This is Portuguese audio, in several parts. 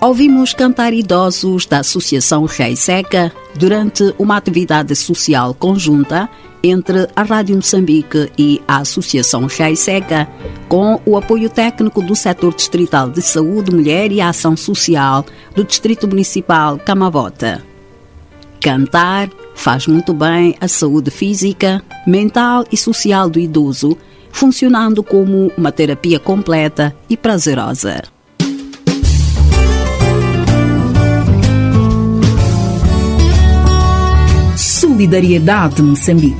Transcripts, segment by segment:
Ouvimos cantar idosos da Associação Rei Seca durante uma atividade social conjunta entre a Rádio Moçambique e a Associação Rei Seca, com o apoio técnico do Setor Distrital de Saúde, Mulher e Ação Social do Distrito Municipal Camavota. Cantar faz muito bem à saúde física, mental e social do idoso, funcionando como uma terapia completa e prazerosa. Solidariedade Moçambique.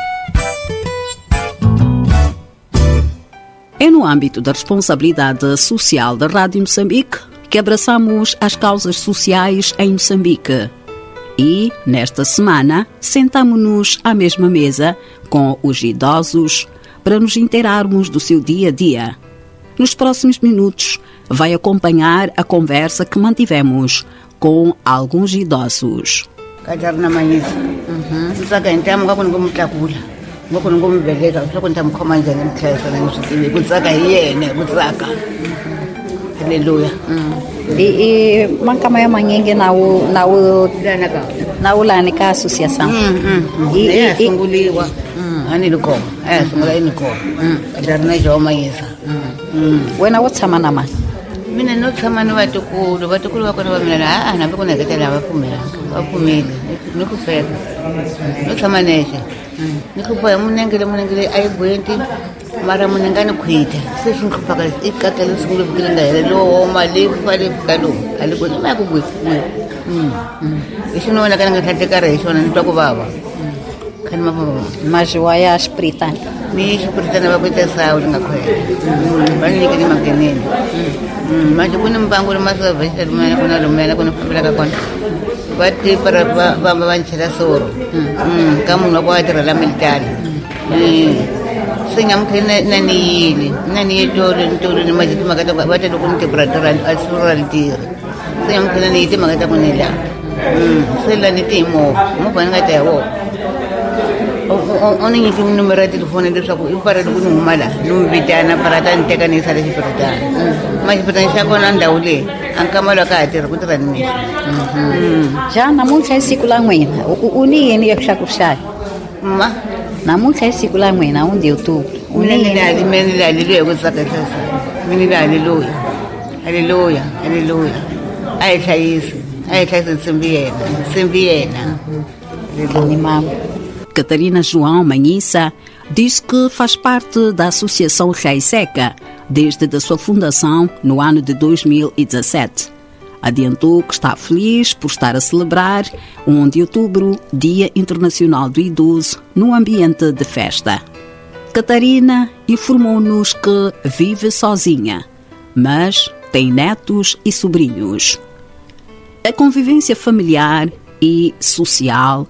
É no âmbito da responsabilidade social da Rádio Moçambique que abraçamos as causas sociais em Moçambique. E, nesta semana, sentamo-nos à mesma mesa com os idosos para nos inteirarmos do seu dia-a-dia. Nos próximos minutos, vai acompanhar a conversa que mantivemos com alguns idosos. Kajarina Manyisa. Saka intamo ngakunikumhlakula. Ngakunikumveleka, sokuntamkhoma njani emkhesa ngishithi kutsaka yena kutsaka. Haleluya. Mankama ya manyenge na ulani ka associação. Sunguliwa. Ani lukhoma. Sungula inikhoma. Kajarina Jo Manyisa. Wena wotshama na mani? Mina notshama ni vatukulu vakona va mina nambe ku neketela vapfumile ni ku feka no tshama nexe ni ku boya munengele a yi bwenti mara munenga ni khwita se swi nhlupaka i kakele sungule vukile nga hele lowo mali fale fika lowu a li koti ma ku bwe i xi no vona ka ni nga tlhatlekara hi xona ni twa ku vava khani majiwa ya xipiritana ni xipiritana va ku ta sawu ni nga khwela va ni nyike ni makeneni manje kune mbangu lemasavhesha lumena kune fambela ka kona va tipara vamba va nchela soro ka munhu wa ku va tirhela militari se nyamukheni naniye ntorini manje timhaka ta va ta loko ni tipuratirani a sura li tirhi se nyamukheni ni yi timhaka ta ku ni la se la ni ti hi movha ni nga ta ya wona o ni nyiki numero ya telefoni leswaku i pare loko ni huma la ni n'wi vitana para ta ni teka ni yisa le xipiritana ma xipiritana xa kona ndhawu leyi a nkamalo ka ha tirhi ku tirha ni mixo já namuntlha hi siku la n'wina u ni yini ya ku xa ku xayi namuntlha hi siku la n'wina 1 de outubro mina ni le haleluya ku tsakasasa mina ni le haleluya a hi hlayisi nsimbi yena animamo. Catarina João Manyisa diz que faz parte da Associação Rei Seca desde a sua fundação no ano de 2017. Adiantou que está feliz por estar a celebrar 1 de outubro, Dia Internacional do Idoso, num ambiente de festa. Catarina informou-nos que vive sozinha, mas tem netos e sobrinhos. A convivência familiar e social